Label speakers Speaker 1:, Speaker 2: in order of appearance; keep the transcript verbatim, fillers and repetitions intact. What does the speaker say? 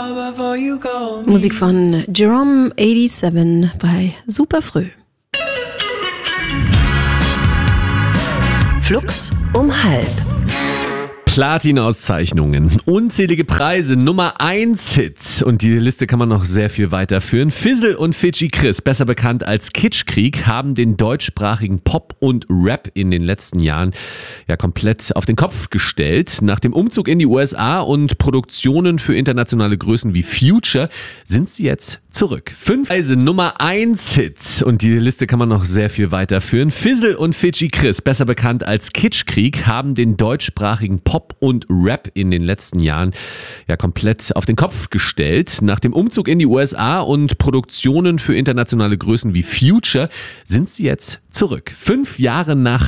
Speaker 1: Musik von Jerome siebenundachtzig bei Superfrüh.
Speaker 2: Flux um halb.
Speaker 3: Platin-Auszeichnungen, unzählige Preise, Nummer eins Hits und die Liste kann man noch sehr viel weiterführen. Fizzle und Fidschi Chris, besser bekannt als Kitschkrieg, haben den deutschsprachigen Pop und Rap in den letzten Jahren ja komplett auf den Kopf gestellt. Nach dem Umzug in die U S A und Produktionen für internationale Größen wie Future sind sie jetzt zurück. Fünf Preise, Nummer eins Hits und die Liste kann man noch sehr viel weiterführen. Fizzle und Fidschi Chris, besser bekannt als Kitschkrieg, haben den deutschsprachigen Pop und Rap in den letzten Jahren ja komplett auf den Kopf gestellt. Nach dem Umzug in die U S A und Produktionen für internationale Größen wie Future sind sie jetzt zurück. Fünf Jahre nach